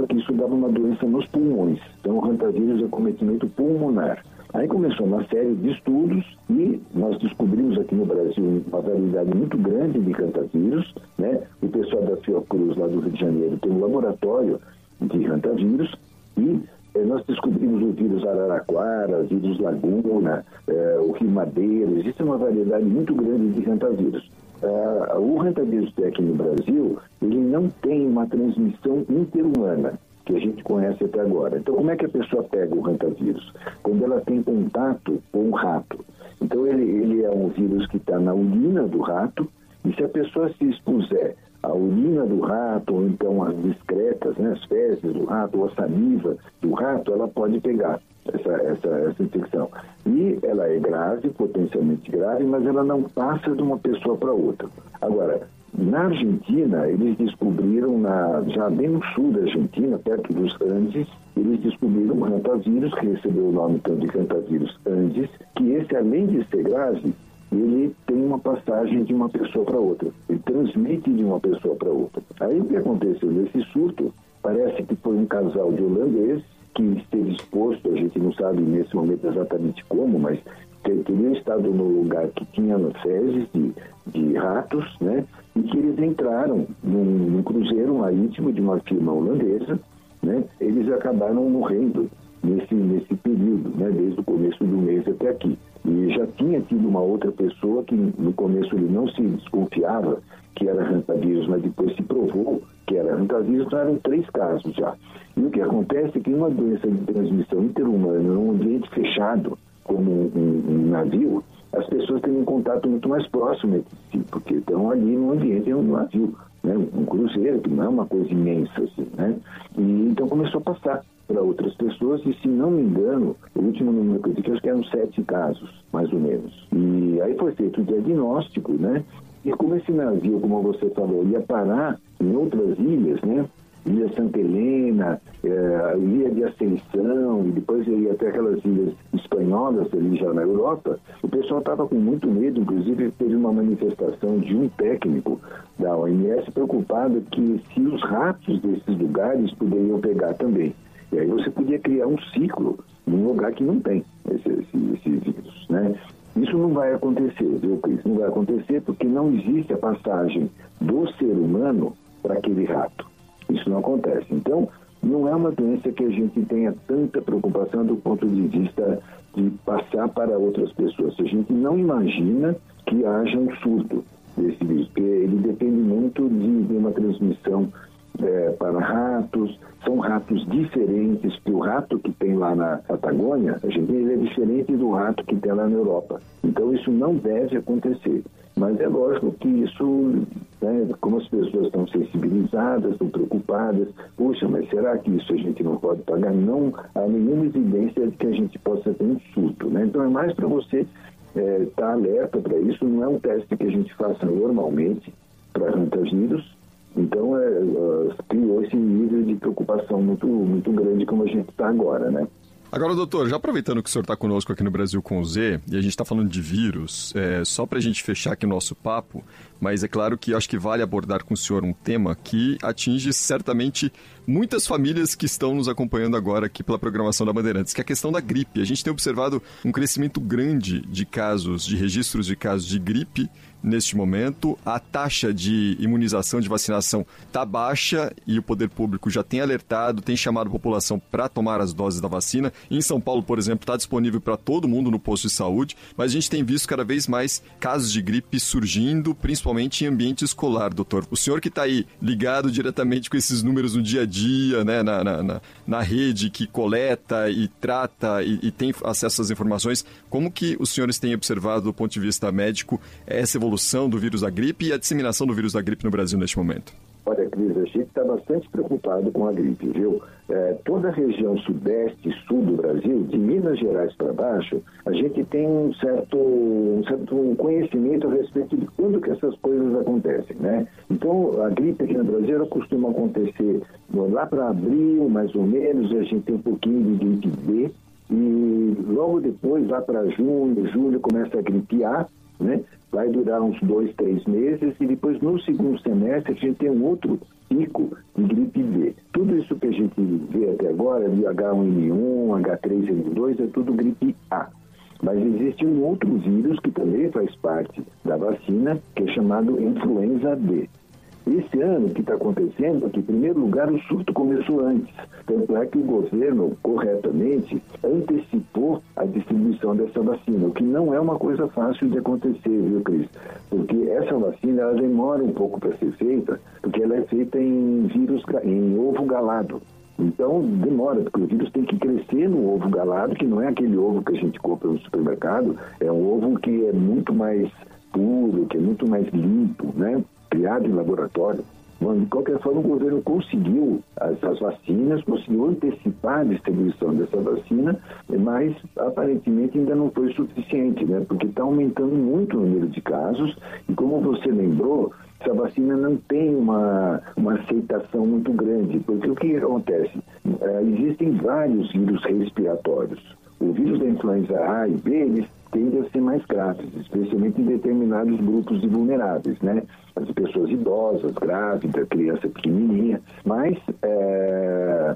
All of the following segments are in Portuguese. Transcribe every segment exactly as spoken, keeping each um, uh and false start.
descobriram que isso dava uma doença nos pulmões. Então, o hantavirus é cometimento pulmonar. Aí começou uma série de estudos e nós descobrimos aqui no Brasil uma variedade muito grande de hantavirus, né? O pessoal da Fiocruz, lá do Rio de Janeiro, tem um laboratório de hantavirus e eh, nós descobrimos o vírus Araraquara, vírus Laguna, eh, o Rio Madeira. Existe uma variedade muito grande de hantavirus. Uh, o hantavirus que tem aqui no Brasil, ele não tem uma transmissão interhumana, que a gente conhece até agora. Então, como é que a pessoa pega o hantavirus? Quando ela tem contato com um rato. Então, ele, ele é um vírus que está na urina do rato, e se a pessoa se expuser à urina do rato, ou então as excretas, né, as fezes do rato, ou a saliva do rato, ela pode pegar essa, essa, essa infecção. E ela é grave, potencialmente grave, mas ela não passa de uma pessoa para outra. Agora, na Argentina, eles descobriram, na, já bem no sul da Argentina, perto dos Andes, eles descobriram um hantavirus, que recebeu o nome então de hantavirus Andes, que esse, além de ser grave, ele tem uma passagem de uma pessoa para outra. Ele transmite de uma pessoa para outra. Aí o que aconteceu nesse surto, parece que foi um casal de holandeses que esteve exposto, a gente não sabe nesse momento exatamente como, mas teriam estado no lugar que tinha fezes de, de ratos, né? E que eles entraram num, num cruzeiro marítimo de uma firma holandesa, né? Eles acabaram morrendo nesse, nesse período, né? Desde o começo do mês até aqui. E já tinha tido uma outra pessoa que no começo ele não se desconfiava que era hantavirus, mas depois se provou que era hantavirus, então eram três casos já. E o que acontece é que uma doença de transmissão interhumana, num ambiente fechado, como um, um, um navio, as pessoas têm um contato muito mais próximo entre si, porque estão ali no ambiente de um navio, né? Um cruzeiro, que não é uma coisa imensa, assim, né? E então começou a passar para outras pessoas, e se não me engano, o último número que eu vi, acho que eram sete casos, mais ou menos. E aí foi feito o diagnóstico, né? E como esse navio, como você falou, ia parar em outras ilhas, né? Ilha Santa Helena, é, Ilha de Ascensão, e depois ia até aquelas ilhas espanholas ali já na Europa, o pessoal estava com muito medo. Inclusive teve uma manifestação de um técnico da O M S preocupado que se os ratos desses lugares poderiam pegar também. E aí você podia criar um ciclo num lugar que não tem esse, esse, esse vírus, né? Isso não vai acontecer, viu, Cris? Não vai acontecer porque não existe a passagem do ser humano para aquele rato. Isso não acontece. Então, não é uma doença que a gente tenha tanta preocupação do ponto de vista de passar para outras pessoas. A gente não imagina que haja um surto desse vírus, porque ele depende muito de, de uma transmissão é, para ratos. São ratos diferentes, porque o rato que tem lá na Patagônia, a gente, ele é diferente do rato que tem lá na Europa. Então, isso não deve acontecer. Mas é lógico que isso, né, como as pessoas estão sensibilizadas, estão preocupadas, puxa, mas será que isso a gente não pode pagar? Não há nenhuma evidência de que a gente possa ter um surto, né? Então é mais para você estar é, tá alerta para isso. Não é um teste que a gente faça normalmente para hantavirus. Então é, uh, criou esse nível de preocupação muito, muito grande como a gente está agora, né? Agora, doutor, já aproveitando que o senhor está conosco aqui no Brasil com o Z, e a gente está falando de vírus, é, só para a gente fechar aqui o nosso papo, mas é claro que acho que vale abordar com o senhor um tema que atinge certamente muitas famílias que estão nos acompanhando agora aqui pela programação da Bandeirantes, que é a questão da gripe. A gente tem observado um crescimento grande de casos, de registros de casos de gripe neste momento. A taxa de imunização, de vacinação está baixa e o poder público já tem alertado, tem chamado a população para tomar as doses da vacina. Em São Paulo, por exemplo, está disponível para todo mundo no posto de saúde, mas a gente tem visto cada vez mais casos de gripe surgindo, principalmente em ambiente escolar, doutor. O senhor que está aí ligado diretamente com esses números no dia a dia, né, na, na, na, na rede que coleta e trata e, e tem acesso às informações, como que os senhores têm observado do ponto de vista médico essa evolução do vírus da gripe e a disseminação do vírus da gripe no Brasil neste momento? Olha, Cris, a gente está bastante preocupado com a gripe, viu? É, toda a região sudeste e sul do Brasil, de Minas Gerais para baixo, a gente tem um certo, um certo conhecimento a respeito de quando que essas coisas acontecem, né? Então, a gripe aqui no Brasil ela costuma acontecer lá para abril, mais ou menos, a gente tem um pouquinho de gripe B, e logo depois, lá para junho, julho, começa a gripe A, né? Vai durar uns dois, três meses, e depois no segundo semestre a gente tem um outro pico de gripe B. Tudo isso que a gente história de agá um ene um, agá três ene dois, é tudo gripe A. Mas existe um outro vírus que também faz parte da vacina, que é chamado influenza B. Esse ano, o que está acontecendo é que, em primeiro lugar, o surto começou antes. Tanto é que o governo, corretamente, antecipou a distribuição dessa vacina, o que não é uma coisa fácil de acontecer, viu, Cris? Porque essa vacina, ela demora um pouco para ser feita, porque ela é feita em vírus, em ovo galado. Então, demora, porque o vírus tem que crescer no ovo galado, que não é aquele ovo que a gente compra no supermercado, é um ovo que é muito mais puro, que é muito mais limpo, né? Criado em laboratório. Bom, de qualquer forma, o governo conseguiu essas vacinas, conseguiu antecipar a distribuição dessa vacina, mas aparentemente ainda não foi suficiente, né? Porque está aumentando muito o número de casos e, como você lembrou, essa vacina não tem uma, uma aceitação muito grande, porque o que acontece? É, existem vários vírus respiratórios. O vírus da influenza A e B, eles tendem a ser mais graves, especialmente em determinados grupos de vulneráveis, né? As pessoas idosas, grávidas, criança pequenininha. Mas é,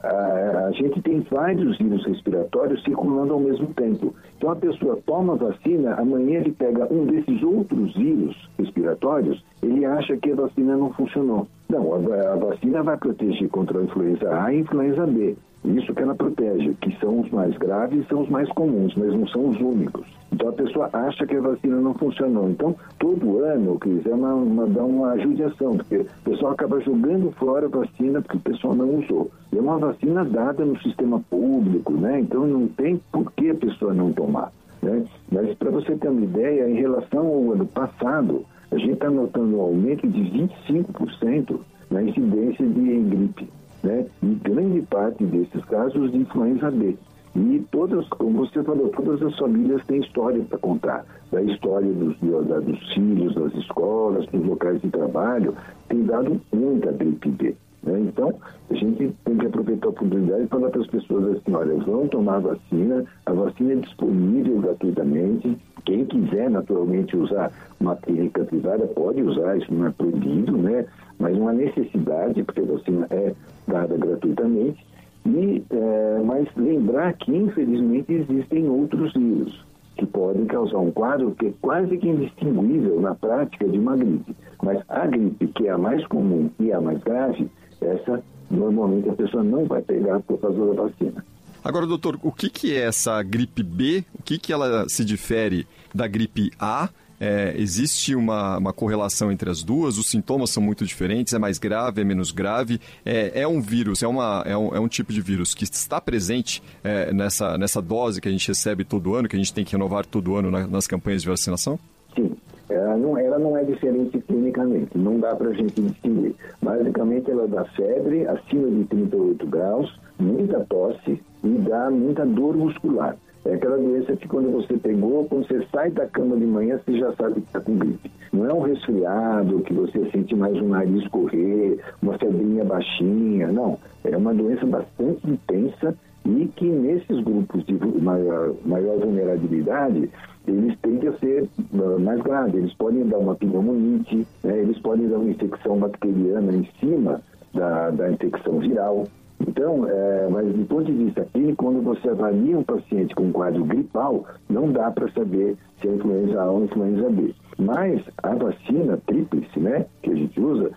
a, a gente tem vários vírus respiratórios circulando ao mesmo tempo. Então a pessoa toma a vacina, amanhã ele pega um desses outros vírus respiratórios, ele acha que a vacina não funcionou. Não, a, a vacina vai proteger contra a influenza A e a influenza B. Isso que ela protege, que são os mais graves, são os mais comuns, mas não são os únicos. Então a pessoa acha que a vacina não funcionou. Então, todo ano, Cris, é uma, uma, dá uma judiação, porque o pessoal acaba jogando fora a vacina porque o pessoal não usou. E é uma vacina dada no sistema público, né? Então não tem por que a pessoa não tomar, né? Mas para você ter uma ideia, em relação ao ano passado, a gente está notando um aumento de vinte e cinco por cento na incidência de gripe, né? E grande parte desses casos de influenza B. E todas, como você falou, todas as famílias têm história para contar. Da história dos, da, dos filhos, das escolas, dos locais de trabalho, tem dado muita gripe B, né? Então, a gente tem que aproveitar a oportunidade e falar para as pessoas assim, olha, vão tomar a vacina, a vacina é disponível gratuitamente. Quem quiser, naturalmente, usar uma clínica privada, pode usar, isso não é proibido, né? Mas uma necessidade, porque a vacina é dada gratuitamente. E, é, mas lembrar que, infelizmente, existem outros vírus que podem causar um quadro que é quase que indistinguível na prática de uma gripe. Mas a gripe, que é a mais comum e a mais grave, essa normalmente a pessoa não vai pegar por causa da vacina. Agora, doutor, o que, que é essa gripe B? O que, que ela se difere da gripe A? É, existe uma, uma correlação entre as duas? Os sintomas são muito diferentes? É mais grave? É menos grave? É, é um vírus, é, uma, é, um, é um tipo de vírus que está presente é, nessa, nessa dose que a gente recebe todo ano, que a gente tem que renovar todo ano na, nas campanhas de vacinação? Sim. Ela não, ela não é diferente clinicamente, não dá para a gente distinguir. Basicamente, ela dá febre acima de trinta e oito graus, muita tosse e dá muita dor muscular. É aquela doença que quando você pegou, quando você sai da cama de manhã, você já sabe que está com gripe. Não é um resfriado, que você sente mais o nariz correr, uma febrinha baixinha, não. É uma doença bastante intensa e que nesses grupos de maior, maior vulnerabilidade, eles tendem a ser uh, mais graves. Eles podem dar uma pneumonite, né? Eles podem dar uma infecção bacteriana em cima da, da infecção viral. Então, é, mas do ponto de vista clínico, quando você avalia um paciente com um quadro gripal, não dá para saber se é influenza A ou influenza B. Mas a vacina tríplice, né, que a gente usa,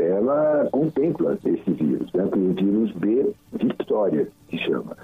ela contempla esse vírus, né, o vírus B Victoria, que chama.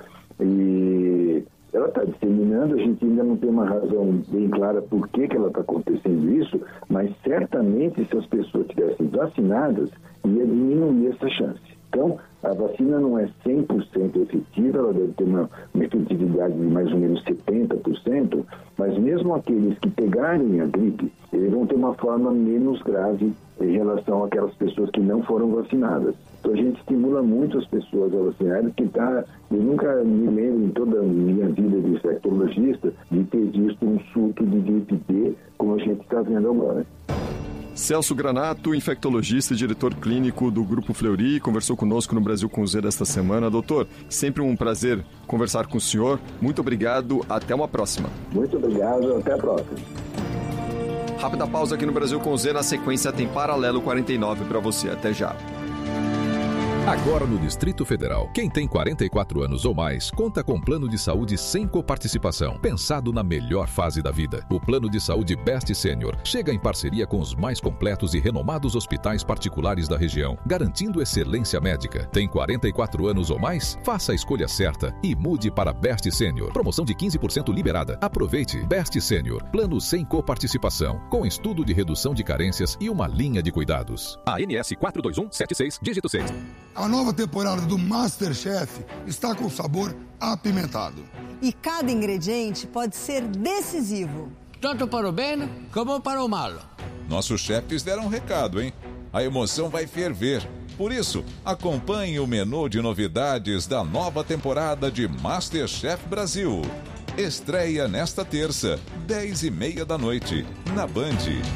E ela está disseminando, a gente ainda não tem uma razão bem clara por que, que ela está acontecendo isso, mas certamente se as pessoas estivessem vacinadas, ia diminuir essa chance. Então, a vacina não é cem por cento efetiva, ela deve ter uma, uma efetividade de mais ou menos setenta por cento, mas mesmo aqueles que pegarem a gripe, eles vão ter uma forma menos grave em relação àquelas pessoas que não foram vacinadas. Então a gente estimula muito as pessoas a vacinarem, porque tá, eu nunca me lembro em toda a minha vida de infectologista de ter visto um surto de gripe B como a gente está vendo agora. Celso Granato, infectologista e diretor clínico do Grupo Fleury, conversou conosco no Brasil com Z desta semana. Doutor, sempre um prazer conversar com o senhor. Muito obrigado, até uma próxima. Muito obrigado, até a próxima. Rápida pausa aqui no Brasil com Z, na sequência tem Paralelo quarenta e nove para você. Até já. Agora no Distrito Federal, quem tem quarenta e quatro anos ou mais conta com plano de saúde sem coparticipação, pensado na melhor fase da vida. O plano de saúde Best Senior chega em parceria com os mais completos e renomados hospitais particulares da região, garantindo excelência médica. Tem quarenta e quatro anos ou mais? Faça a escolha certa e mude para Best Senior. Promoção de quinze por cento liberada. Aproveite. Best Senior, plano sem coparticipação, com estudo de redução de carências e uma linha de cuidados. A N S quatro dois um sete seis, dígito seis. A nova temporada do MasterChef está com sabor apimentado. E cada ingrediente pode ser decisivo. Tanto para o bem como para o mal. Nossos chefes deram um recado, hein? A emoção vai ferver. Por isso, acompanhe o menu de novidades da nova temporada de MasterChef Brasil. Estreia nesta terça, dez e meia da noite, na Band.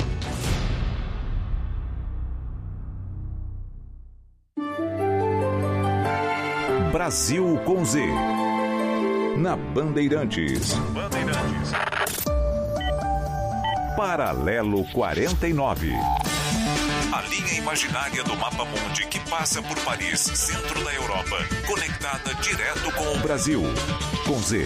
Brasil com Z, na Bandeirantes. Bandeirantes. Paralelo quarenta e nove. A linha imaginária do Mapa Mundi que passa por Paris, centro da Europa, conectada direto com o Brasil. Com Z.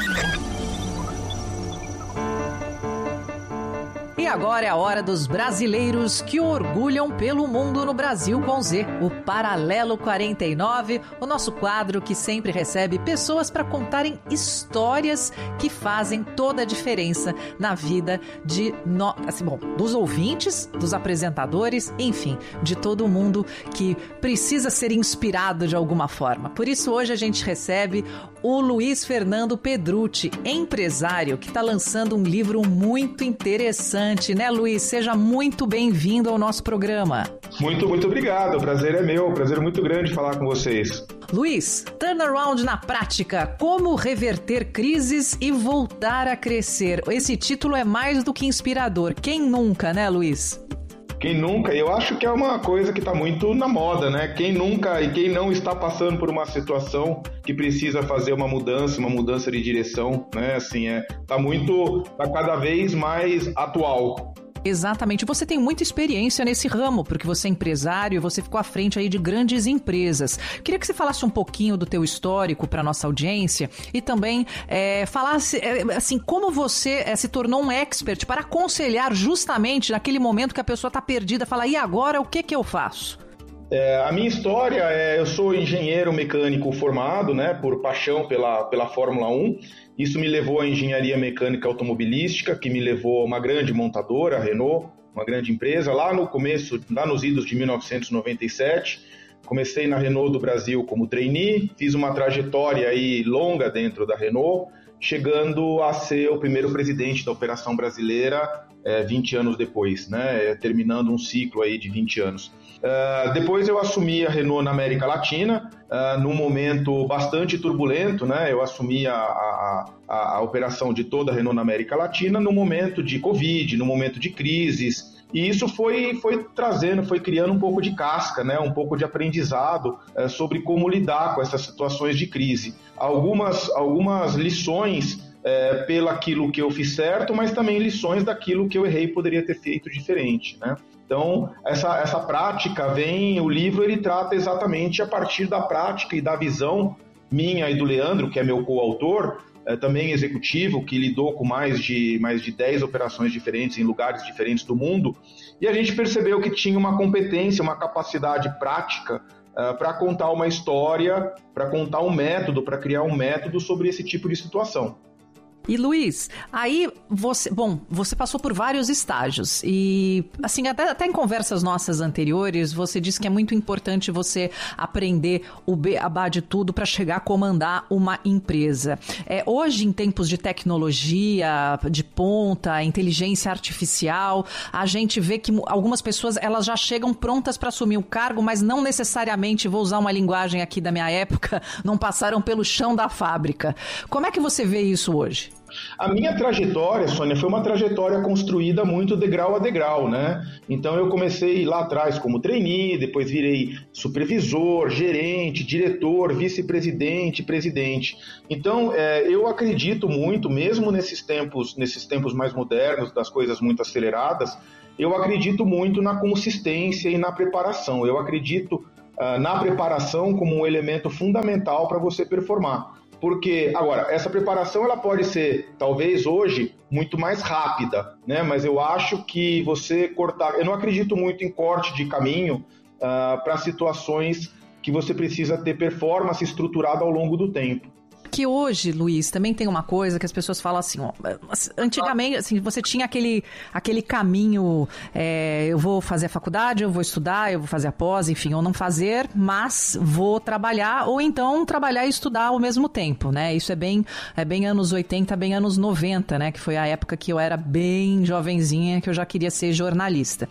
E agora é a hora dos brasileiros que orgulham pelo mundo no Brasil com Z, o Paralelo quarenta e nove, o nosso quadro que sempre recebe pessoas para contarem histórias que fazem toda a diferença na vida de no... assim, bom, dos ouvintes, dos apresentadores, enfim, de todo mundo que precisa ser inspirado de alguma forma. Por isso hoje a gente recebe o Luiz Fernando Pedrucci, empresário que está lançando um livro muito interessante. Né, Luiz? Seja muito bem-vindo ao nosso programa. Muito, muito obrigado. O prazer é meu. O prazer é muito grande falar com vocês. Luiz, turnaround na prática. Como reverter crises e voltar a crescer. Esse título é mais do que inspirador. Quem nunca, né, Luiz? Quem nunca? Eu acho que é uma coisa que está muito na moda, né? Quem nunca e quem não está passando por uma situação que precisa fazer uma mudança, uma mudança de direção, né? Assim, é, tá muito, tá cada vez mais atual. Exatamente. Você tem muita experiência nesse ramo, porque você é empresário e você ficou à frente aí de grandes empresas. Queria que você falasse um pouquinho do teu histórico para nossa audiência e também é, falasse é, assim, como você é, se tornou um expert para aconselhar justamente naquele momento que a pessoa está perdida, fala, e agora o que que eu faço? É, a minha história é, eu sou engenheiro mecânico formado, né, por paixão pela, pela Fórmula um. Isso me levou à engenharia mecânica automobilística, que me levou a uma grande montadora, a Renault, uma grande empresa. Lá no começo, lá nos idos de mil novecentos e noventa e sete, comecei na Renault do Brasil como trainee, fiz uma trajetória aí longa dentro da Renault, chegando a ser o primeiro presidente da operação brasileira é, vinte anos depois, né, terminando um ciclo aí de vinte anos. Uh, depois eu assumi a Renault na América Latina, uh, num momento bastante turbulento, né? Eu assumi a, a, a, a operação de toda a Renault na América Latina no momento de Covid, no momento de crises, e isso foi, foi trazendo, foi criando um pouco de casca, né? Um pouco de aprendizado uh, sobre como lidar com essas situações de crise. Algumas, algumas lições É, pelo aquilo que eu fiz certo, mas também lições daquilo que eu errei e poderia ter feito diferente, né? Então, essa, essa prática vem, o livro ele trata exatamente a partir da prática e da visão minha e do Leandro, que é meu coautor, é, também executivo, que lidou com mais de, mais de dez operações diferentes em lugares diferentes do mundo, e a gente percebeu que tinha uma competência, uma capacidade prática uh, para contar uma história, para contar um método, para criar um método sobre esse tipo de situação. E Luiz, aí você, bom, você passou por vários estágios e, assim, até, até em conversas nossas anteriores, você disse que é muito importante você aprender o beabá de tudo para chegar a comandar uma empresa. É, hoje, em tempos de tecnologia, de ponta, inteligência artificial, a gente vê que algumas pessoas, elas já chegam prontas para assumir o cargo, mas não necessariamente, vou usar uma linguagem aqui da minha época, não passaram pelo chão da fábrica. Como é que você vê isso hoje? A minha trajetória, Sônia, foi uma trajetória construída muito degrau a degrau, né? Então eu comecei lá atrás como trainee, depois virei supervisor, gerente, diretor, vice-presidente, presidente. Então é, eu acredito muito, mesmo nesses tempos, nesses tempos mais modernos, das coisas muito aceleradas, eu acredito muito na consistência e na preparação. Eu acredito uh, na preparação como um elemento fundamental para você performar. Porque, agora, essa preparação ela pode ser, talvez hoje, muito mais rápida, né? Mas eu acho que você cortar... Eu não acredito muito em corte de caminho uh, para situações que você precisa ter performance estruturada ao longo do tempo. Que hoje, Luiz, também tem uma coisa que as pessoas falam assim, ó, antigamente, assim, você tinha aquele, aquele caminho, é, eu vou fazer a faculdade, eu vou estudar, eu vou fazer a pós, enfim, ou não fazer, mas vou trabalhar, ou então trabalhar e estudar ao mesmo tempo, né? Isso é bem, é bem anos oitenta, bem anos noventa, né? Que foi a época que eu era bem jovenzinha, que eu já queria ser jornalista.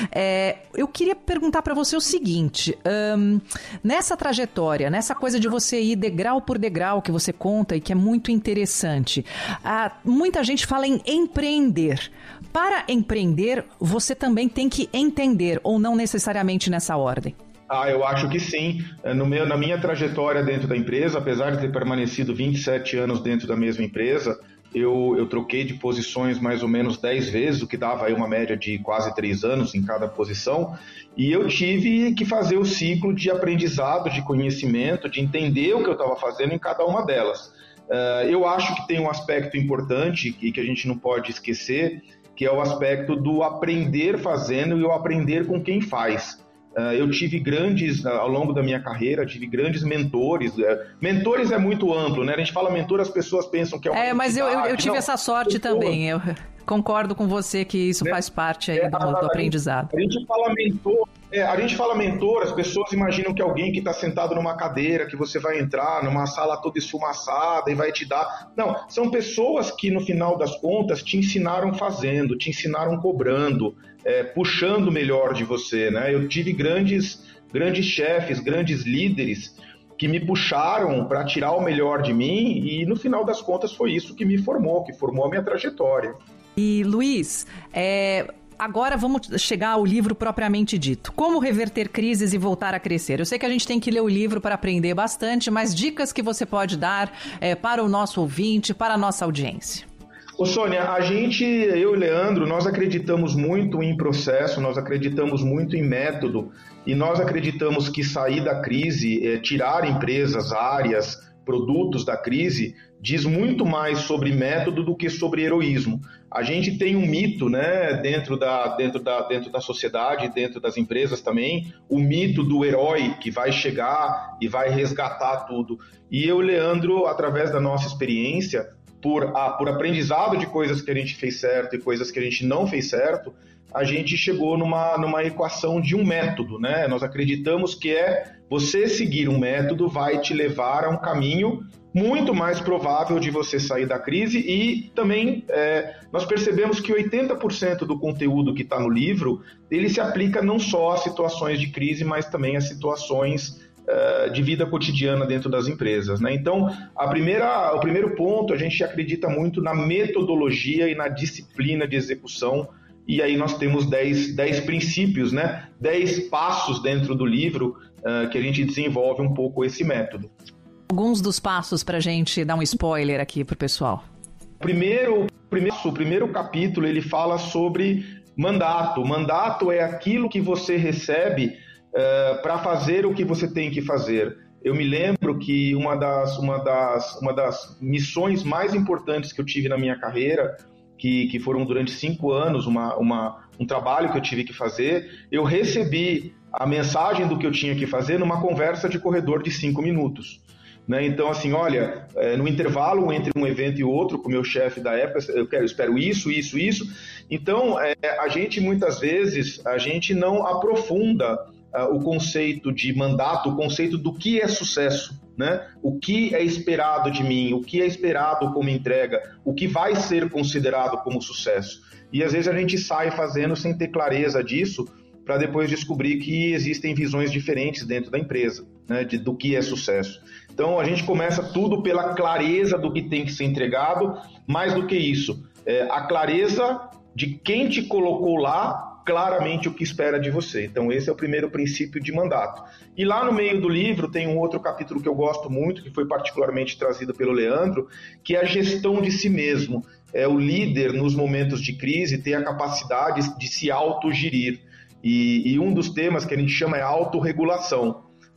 É, eu queria perguntar para você o seguinte, hum, nessa trajetória, nessa coisa de você ir degrau por degrau, que você conta e que é muito interessante. Ah, muita gente fala em empreender. Para empreender, você também tem que entender, ou não necessariamente nessa ordem? Ah, eu acho que sim. No meu, na minha trajetória dentro da empresa, apesar de ter permanecido vinte e sete anos dentro da mesma empresa, eu, eu troquei de posições mais ou menos dez vezes, o que dava aí uma média de quase três anos em cada posição, e eu tive que fazer o ciclo de aprendizado, de conhecimento, de entender o que eu estava fazendo em cada uma delas. Uh, eu acho que tem um aspecto importante e que a gente não pode esquecer, que é o aspecto do aprender fazendo e o aprender com quem faz. Uh, eu tive grandes, uh, ao longo da minha carreira, tive grandes mentores. Uh, mentores é muito amplo, né? A gente fala mentor, as pessoas pensam que é uma É, mas eu, eu, eu tive não, essa sorte mentor. também. Eu concordo com você que isso né? faz parte aí é, do, do a, aprendizado. A gente fala mentor, é, a gente fala mentor, as pessoas imaginam que é alguém que está sentado numa cadeira, que você vai entrar numa sala toda esfumaçada e vai te dar... Não, são pessoas que no final das contas te ensinaram fazendo, te ensinaram cobrando, é, puxando o melhor de você, né? Eu tive grandes, grandes chefes, grandes líderes que me puxaram para tirar o melhor de mim e no final das contas foi isso que me formou, que formou a minha trajetória. E Luiz, é... agora vamos chegar ao livro propriamente dito. Como reverter crises e voltar a crescer? Eu sei que a gente tem que ler o livro para aprender bastante, mas dicas que você pode dar é, para o nosso ouvinte, para a nossa audiência. Ô Sônia, a gente, eu e Leandro, nós acreditamos muito em processo, nós acreditamos muito em método e nós acreditamos que sair da crise, é, tirar empresas, áreas, produtos da crise, diz muito mais sobre método do que sobre heroísmo. A gente tem um mito, né, dentro da, dentro da, dentro da sociedade, dentro das empresas também, o mito do herói que vai chegar e vai resgatar tudo. E eu, Leandro, através da nossa experiência, por, a, por aprendizado de coisas que a gente fez certo e coisas que a gente não fez certo, a gente chegou numa, numa equação de um método, né? Nós acreditamos que é você seguir um método vai te levar a um caminho muito mais provável de você sair da crise e também é, nós percebemos que oitenta por cento do conteúdo que está no livro, ele se aplica não só a situações de crise, mas também a situações uh, de vida cotidiana dentro das empresas, né? Então, a primeira, o primeiro ponto, a gente acredita muito na metodologia e na disciplina de execução. E aí nós temos dez, dez princípios, né? dez passos dentro do livro uh, que a gente desenvolve um pouco esse método. Alguns dos passos para a gente dar um spoiler aqui para o pessoal. Primeiro, primeiro, o primeiro capítulo ele fala sobre mandato. Mandato é aquilo que você recebe uh, para fazer o que você tem que fazer. Eu me lembro que uma das, uma das, uma das missões mais importantes que eu tive na minha carreira, Que, que foram durante cinco anos, uma, uma, um trabalho que eu tive que fazer, eu recebi a mensagem do que eu tinha que fazer numa conversa de corredor de cinco minutos. Né? Então, assim, olha, é, no intervalo entre um evento e outro, com o meu chefe da época, eu, quero, eu espero isso, isso, isso. Então, é, a gente, muitas vezes, a gente não aprofunda uh, o conceito de mandato, o conceito do que é sucesso. Né? O que é esperado de mim, o que é esperado como entrega, o que vai ser considerado como sucesso. E às vezes a gente sai fazendo sem ter clareza disso, para depois descobrir que existem visões diferentes dentro da empresa, né? De, do que é sucesso. Então a gente começa tudo pela clareza do que tem que ser entregado, mais do que isso, é a clareza de quem te colocou lá, claramente o que espera de você. Então esse é o primeiro princípio de mandato. E lá no meio do livro tem um outro capítulo que eu gosto muito, que foi particularmente trazido pelo Leandro, que é a gestão de si mesmo. É o líder nos momentos de crise ter a capacidade de se autogerir. E, e um dos temas que a gente chama é autorregulação.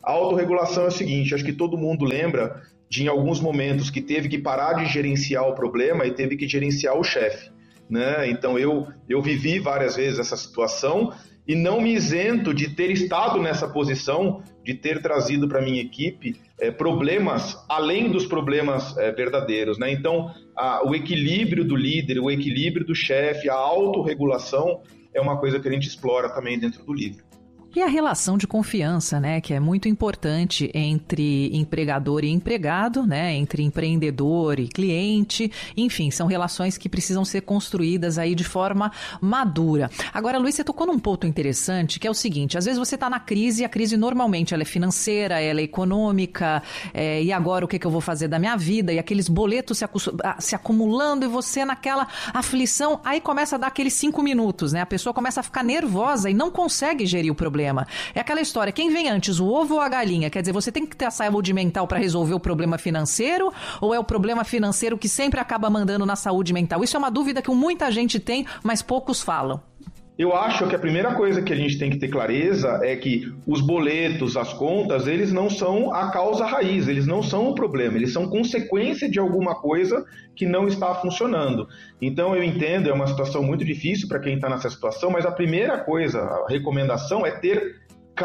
A autorregulação é o seguinte, acho que todo mundo lembra de em alguns momentos que teve que parar de gerenciar o problema e teve que gerenciar o chefe, né? Então eu, eu vivi várias vezes essa situação e não me isento de ter estado nessa posição, de ter trazido para a minha equipe é, problemas além dos problemas é, verdadeiros, né? Então a, o equilíbrio do líder, o equilíbrio do chefe, a autorregulação é uma coisa que a gente explora também dentro do livro. E a relação de confiança, né, que é muito importante entre empregador e empregado, né, entre empreendedor e cliente, enfim, são relações que precisam ser construídas aí de forma madura. Agora, Luiz, você tocou num ponto interessante, que é o seguinte, às vezes você está na crise, a crise normalmente ela é financeira, ela é econômica, é, e agora o que, que eu vou fazer da minha vida? E aqueles boletos se, acu- se acumulando e você naquela aflição, aí começa a dar aqueles cinco minutos, né, a pessoa começa a ficar nervosa e não consegue gerir o problema. É aquela história, quem vem antes, o ovo ou a galinha? Quer dizer, você tem que ter a saúde mental para resolver o problema financeiro ou é o problema financeiro que sempre acaba mandando na saúde mental? Isso é uma dúvida que muita gente tem, mas poucos falam. Eu acho que a primeira coisa que a gente tem que ter clareza é que os boletos, as contas, eles não são a causa raiz, eles não são o problema, eles são consequência de alguma coisa que não está funcionando. Então eu entendo, é uma situação muito difícil para quem está nessa situação, mas a primeira coisa, a recomendação é ter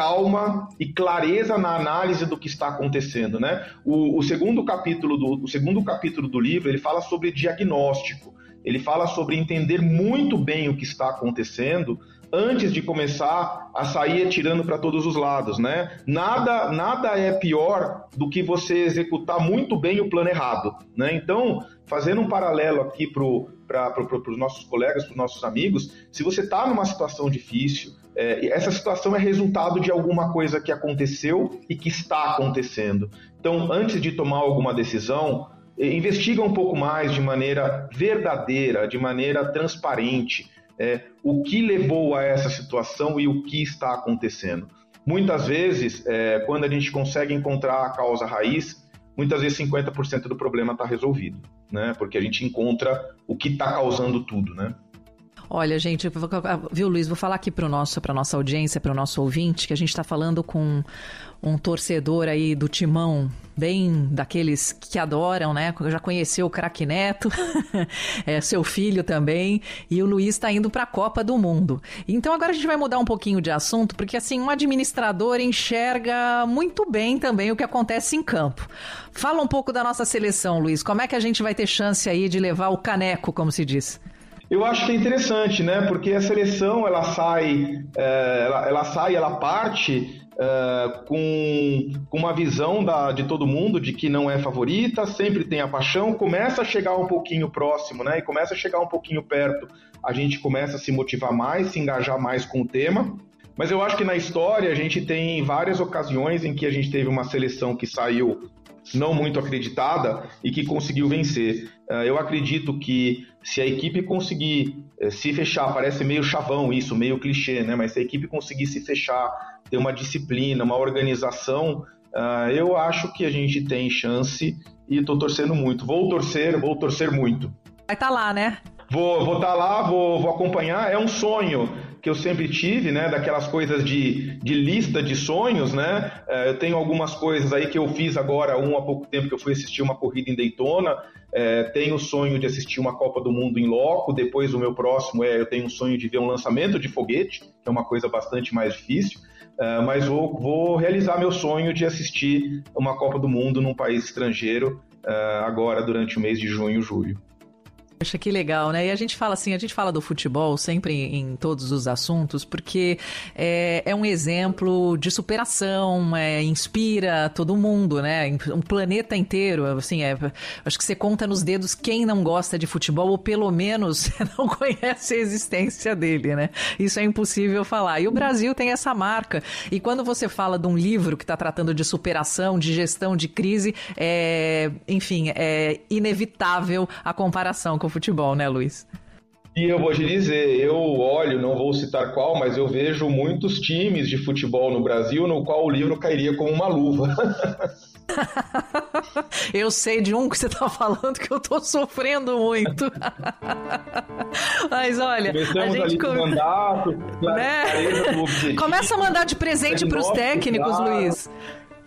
calma e clareza na análise do que está acontecendo, né? O, o, segundo capítulo do, o segundo capítulo do livro, ele fala sobre diagnóstico. Ele fala sobre entender muito bem o que está acontecendo antes de começar a sair atirando para todos os lados, né? Nada, nada é pior do que você executar muito bem o plano errado, né? Então, fazendo um paralelo aqui para pro, os nossos colegas, para os nossos amigos, se você está numa situação difícil, é, essa situação é resultado de alguma coisa que aconteceu e que está acontecendo. Então, antes de tomar alguma decisão, investiga um pouco mais de maneira verdadeira, de maneira transparente, é, o que levou a essa situação e o que está acontecendo. Muitas vezes, é, quando a gente consegue encontrar a causa raiz, muitas vezes cinquenta por cento do problema está resolvido, né? Porque a gente encontra o que está causando tudo, né? Olha, gente, viu, Luiz, vou falar aqui para a nossa audiência, para o nosso ouvinte, que a gente está falando com um torcedor aí do Timão, bem daqueles que adoram, né? Já conheceu o craque Neto, é, seu filho também, e o Luiz está indo para a Copa do Mundo. Então agora a gente vai mudar um pouquinho de assunto, porque assim, um administrador enxerga muito bem também o que acontece em campo. Fala um pouco da nossa seleção, Luiz, como é que a gente vai ter chance aí de levar o caneco, como se diz? Eu acho que é interessante, né? Porque a seleção, ela sai, é, ela, ela sai, ela parte é, com, com uma visão da, de todo mundo de que não é favorita, sempre tem a paixão, começa a chegar um pouquinho próximo, né? E começa a chegar um pouquinho perto, a gente começa a se motivar mais, se engajar mais com o tema. Mas eu acho que na história a gente tem várias ocasiões em que a gente teve uma seleção que saiu não muito acreditada e que conseguiu vencer. Eu acredito que se a equipe conseguir se fechar, parece meio chavão isso, meio clichê, né? Mas se a equipe conseguir se fechar, ter uma disciplina, uma organização, eu acho que a gente tem chance e estou torcendo muito. Vou torcer, vou torcer muito. Vai estar tá lá, né? Vou estar vou tá lá, vou, vou acompanhar. É um sonho que eu sempre tive, né, daquelas coisas de, de lista de sonhos, né, é, eu tenho algumas coisas aí que eu fiz agora, um há pouco tempo que eu fui assistir uma corrida em Daytona, é, tenho o sonho de assistir uma Copa do Mundo em loco, depois o meu próximo é, eu tenho o sonho de ver um lançamento de foguete, que é uma coisa bastante mais difícil, é, mas vou, vou realizar meu sonho de assistir uma Copa do Mundo num país estrangeiro, é, agora durante o mês de junho, julho. Poxa, que legal, né? E a gente fala assim, a gente fala do futebol sempre em, em todos os assuntos, porque é, é um exemplo de superação, é, inspira todo mundo, né? Um planeta inteiro, assim, é, acho que você conta nos dedos quem não gosta de futebol, ou pelo menos não conhece a existência dele, né? Isso é impossível falar. E o Brasil tem essa marca. E quando você fala de um livro que está tratando de superação, de gestão de crise, é, enfim, é inevitável a comparação com o futebol, né, Luiz? E eu vou te dizer, eu olho, não vou citar qual, mas eu vejo muitos times de futebol no Brasil no qual o livro cairia como uma luva. Eu sei de um que você tá falando que eu tô sofrendo muito. Mas olha, começamos a gente ali com come... mandato, né? Começa a mandar de presente pros técnicos, claro. Luiz.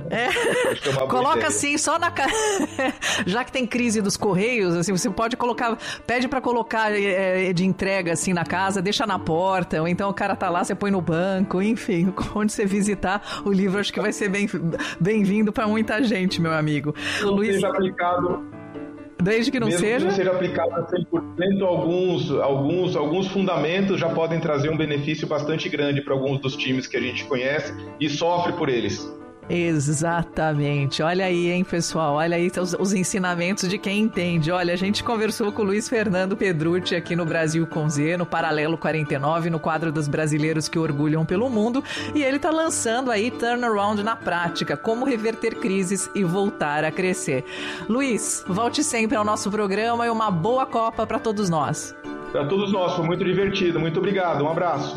É. É Coloca assim, só na cara. Já que tem crise dos Correios, assim, você pode colocar, pede pra colocar é, de entrega assim na casa, deixa na porta, ou então o cara tá lá, você põe no banco, enfim, onde você visitar, o livro acho que vai ser bem, bem-vindo pra muita gente, meu amigo. Não Luiz... seja aplicado... Desde que não Mesmo seja... que não seja aplicado a cem por cento, alguns, alguns, alguns fundamentos já podem trazer um benefício bastante grande para alguns dos times que a gente conhece e sofre por eles. Exatamente. Olha aí, hein, pessoal? Olha aí os, os ensinamentos de quem entende. Olha, a gente conversou com o Luiz Fernando Pedrucci aqui no Brasil com Z, no Paralelo quarenta e nove, no quadro dos brasileiros que orgulham pelo mundo, e ele tá lançando aí Turnaround na prática, como reverter crises e voltar a crescer. Luiz, volte sempre ao nosso programa e uma boa Copa para todos nós. Para todos nós, foi muito divertido. Muito obrigado. Um abraço.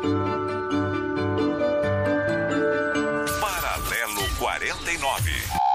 quarenta e nove.